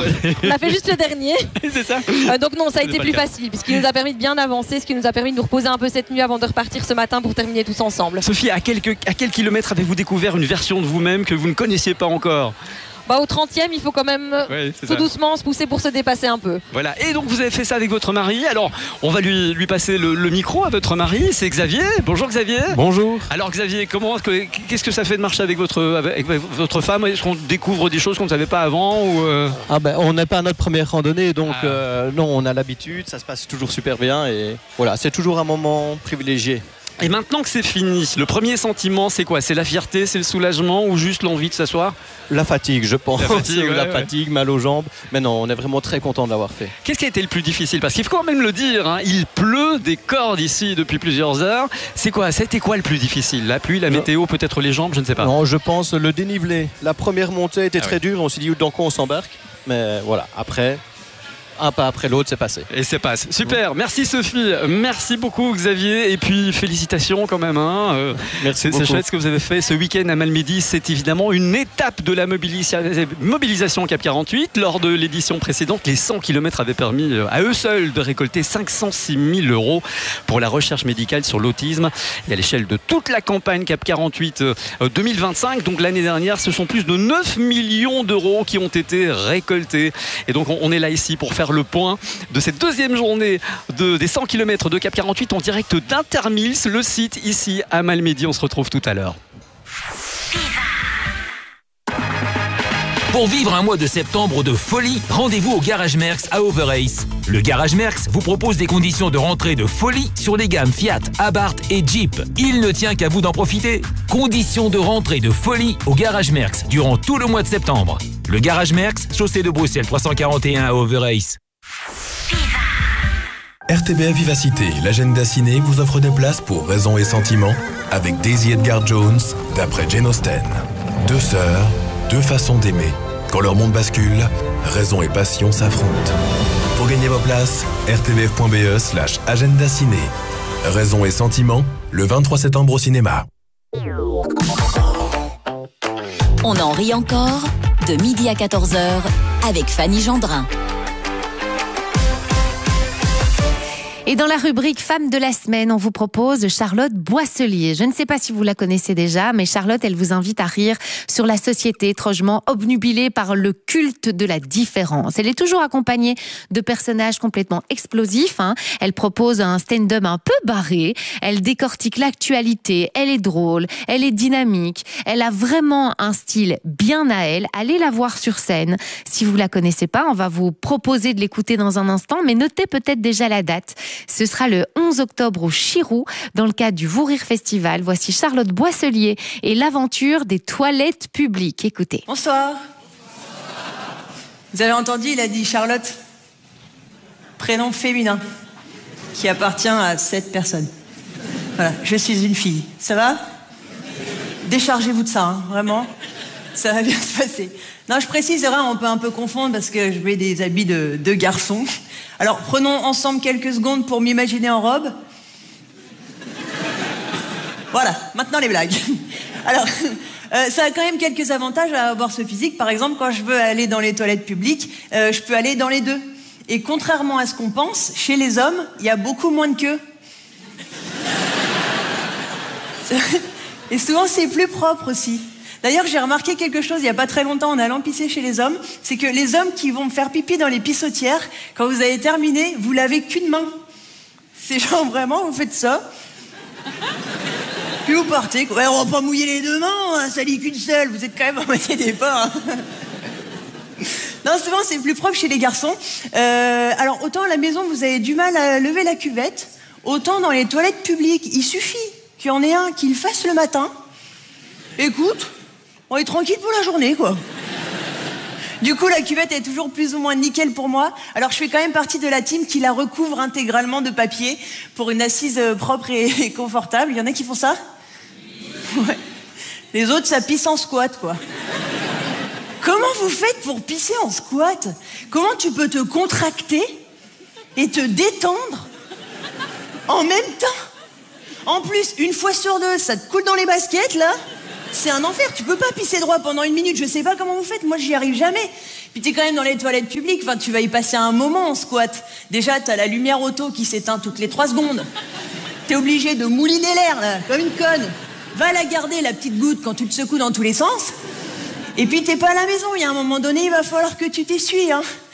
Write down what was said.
On a fait juste le dernier. C'est ça. Donc non, ça a été pas plus le cas. facile, puisqu'il nous a permis de bien avancer, ce qui nous a permis de nous reposer un peu cette nuit avant de repartir ce matin pour terminer tous ensemble. Sophie, à quel kilomètre avez-vous découvert une version de vous-même que vous ne connaissiez pas encore? Au 30e, il faut quand même tout doucement se pousser pour se dépasser un peu. Voilà, et donc vous avez fait ça avec votre mari. Alors, on va lui passer le micro à votre mari, c'est Xavier. Bonjour Xavier. Bonjour. Alors Xavier, qu'est-ce que ça fait de marcher avec votre femme? Est-ce qu'on découvre des choses qu'on ne savait pas avant ou On n'est pas à notre première randonnée, donc non, on a l'habitude, ça se passe toujours super bien et voilà, c'est toujours un moment privilégié. Et maintenant que c'est fini, le premier sentiment c'est quoi? C'est la fierté, c'est le soulagement ou juste l'envie de s'asseoir? La fatigue, je pense. La fatigue, mal aux jambes. Mais non, on est vraiment très content de l'avoir fait. Qu'est-ce qui a été le plus difficile? Parce qu'il faut quand même le dire, hein, il pleut des cordes ici depuis plusieurs heures. C'était quoi le plus difficile? La pluie, la météo, peut-être les jambes, je ne sais pas. Non, je pense le dénivelé. La première montée était très dure, on s'est dit dans quoi on s'embarque. Mais voilà, après... un pas après l'autre, c'est passé. Et c'est passé. Super, merci Sophie, merci beaucoup Xavier, et puis félicitations quand même. Merci beaucoup. C'est chouette ce que vous avez fait ce week-end à Malmedy. C'est évidemment une étape de la mobilisation Cap 48. Lors de l'édition précédente, les 100 km avaient permis à eux seuls de récolter 506 000 € pour la recherche médicale sur l'autisme. Et à l'échelle de toute la campagne Cap 48 2025, donc l'année dernière, ce sont plus de 9 millions d'euros qui ont été récoltés. Et donc on est là ici pour faire le point de cette deuxième journée des 100 km de Cap 48 en direct d'Intermils, le site ici à Malmedy. On se retrouve tout à l'heure. Pour vivre un mois de septembre de folie, rendez-vous au Garage Merckx à Overace. Le Garage Merckx vous propose des conditions de rentrée de folie sur les gammes Fiat, Abarth et Jeep. Il ne tient qu'à vous d'en profiter. Conditions de rentrée de folie au Garage Merckx durant tout le mois de septembre. Le Garage Merckx, chaussée de Bruxelles 341 à Overace. RTBF Vivacité, l'agenda ciné vous offre des places pour Raison et Sentiment avec Daisy Edgar Jones d'après Jane Austen. Deux sœurs, deux façons d'aimer. Quand leur monde bascule, raison et passion s'affrontent. Pour gagner vos places, rtbf.be/agenda ciné. Raison et Sentiment, le 23 septembre au cinéma. On en rit encore, de midi à 14h, avec Fanny Gendrin. Et dans la rubrique Femme de la semaine, on vous propose Charlotte Boisselier. Je ne sais pas si vous la connaissez déjà, mais Charlotte, elle vous invite à rire sur la société étrangement obnubilée par le culte de la différence. Elle est toujours accompagnée de personnages complètement explosifs. Elle propose un stand-up un peu barré. Elle décortique l'actualité. Elle est drôle. Elle est dynamique. Elle a vraiment un style bien à elle. Allez la voir sur scène. Si vous la connaissez pas, on va vous proposer de l'écouter dans un instant, mais notez peut-être déjà la date. Ce sera le 11 octobre au Chirou, dans le cadre du Vous Rire Festival. Voici Charlotte Boisselier et l'aventure des toilettes publiques. Écoutez. Bonsoir. Vous avez entendu, il a dit Charlotte, prénom féminin, qui appartient à 7 personnes. Voilà, je suis une fille. Ça va? Déchargez-vous de ça, vraiment. Ça va bien se passer. Non, je précise, c'est vrai, on peut un peu confondre parce que je mets des habits de garçon. Alors, prenons ensemble quelques secondes pour m'imaginer en robe. Voilà, maintenant les blagues. Alors, ça a quand même quelques avantages à avoir ce physique. Par exemple, quand je veux aller dans les toilettes publiques, je peux aller dans les deux. Et contrairement à ce qu'on pense, chez les hommes, il y a beaucoup moins de queue. Et souvent, c'est plus propre aussi. D'ailleurs, j'ai remarqué quelque chose il n'y a pas très longtemps en allant pisser chez les hommes, c'est que les hommes qui vont me faire pipi dans les pissotières, quand vous avez terminé, vous lavez qu'une main. C'est genre vraiment, vous faites ça. Puis vous partez, quoi. Ouais, on va pas mouiller les deux mains, ça lit qu'une seule, vous êtes quand même à moitié des pas. Non, souvent c'est plus propre chez les garçons. Alors autant à la maison vous avez du mal à lever la cuvette, autant dans les toilettes publiques, il suffit qu'il y en ait un qui le fasse le matin. Écoute, on est tranquille pour la journée, quoi. Du coup, la cuvette est toujours plus ou moins nickel pour moi. Alors, je fais quand même partie de la team qui la recouvre intégralement de papier pour une assise propre et confortable. Il y en a qui font ça? Ouais. Les autres, ça pisse en squat, quoi. Comment vous faites pour pisser en squat? Comment tu peux te contracter et te détendre en même temps? En plus, une fois sur deux, ça te coule dans les baskets, là. C'est un enfer, tu peux pas pisser droit pendant 1 minute, je sais pas comment vous faites, moi j'y arrive jamais. Puis t'es quand même dans les toilettes publiques, enfin tu vas y passer un moment en squat. Déjà t'as la lumière auto qui s'éteint toutes les 3 secondes. T'es obligé de mouliner l'air là, comme une conne. Va la garder la petite goutte quand tu te secoues dans tous les sens. Et puis t'es pas à la maison, il y a un moment donné il va falloir que tu t'essuies hein.